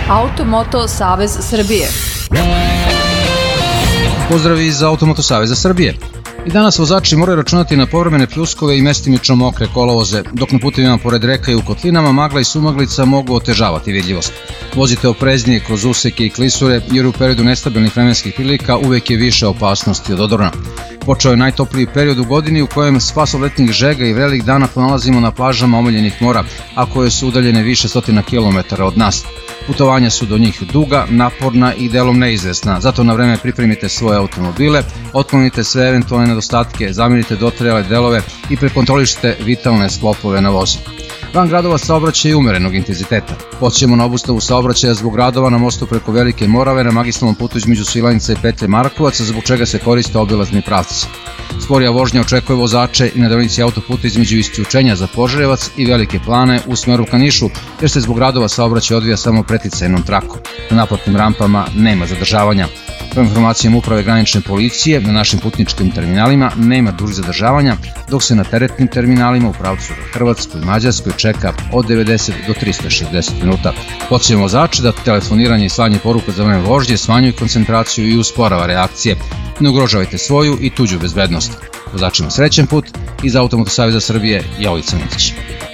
Automoto Savez Srbije. Pozdrav iz Automoto Saveza Srbije. I danas vozači moraju računati na povremene pljuskove i mestimično mokre kolovoze, dok na putevima pored reka i u kotlinama magla i sumaglica mogu otežavati vidljivost. Vozite opreznije kroz useke i klisure, jer u periodu nestabilnih vremenskih prilika uvek je više opasnosti od odorna. Počeo je najtopliji period u godini u kojem spas od letnjih žega i vrelih dana pronalazimo na plažama omiljenih mora, a koje su udaljene više stotina kilometara od nas. Putovanja su do njih duga, naporna i delom neizvesna, zato na vreme pripremite svoje automobile, otklonite sve eventualne nedostatke, zamenite dotrajale delove i prekontrolišite vitalne sklopove na vozilu. Van gradova saobraćaj je umerenog intenziteta. Počnemo na obustavu saobraćaja zbog radova na mostu preko Velike Morave na magistralnom putu između Svilajnca i petlje Markovaca, zbog čega se koriste obilazni pravci. Sporija vožnja očekuje vozače i na deonici autoputa između Isključenja za Požarevac i Velike Plane u smeru ka Nišu, jer se zbog radova saobraćaj odvija samo preticajnom trakom. Na naplatnim rampama nema zadržavanja. Prema informacijama Uprave granične policije, na našim putničkim terminalima nema dužih zadržavanja, dok se na teretnim terminalima u pravcu do Hrvatskoj i Mađarskoj čeka od 90 do 360 minuta. Podsjećamo vozače da telefoniranje i slanje poruka za vreme vožnje smanjuje koncentraciju i usporava reakcije. Ne ugrožavajte svoju i tuđu bezbednost. Vozačima srećan put. Iz Automoto Saveza Srbije, Jelica Mitić.